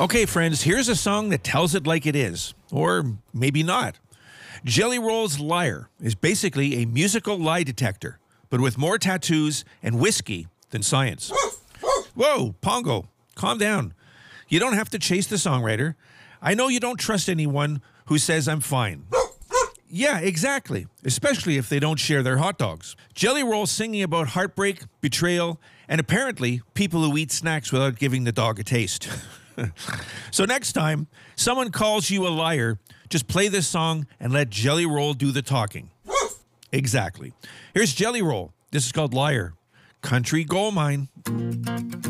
Okay, friends, here's a song that tells it like it is, or maybe not. Jelly Roll's Liar is basically a musical lie detector, but with more tattoos and whiskey than science. Whoa, Pongo, calm down. You don't have to chase the songwriter. I know you don't trust anyone who says I'm fine. Yeah, exactly, especially if they don't share their hot dogs. Jelly Roll singing about heartbreak, betrayal, and apparently people who eat snacks without giving the dog a taste. So next time someone calls you a liar, just play this song and let Jelly Roll do the talking. Exactly. Here's Jelly Roll. This is called Liar. Country Gold Mine.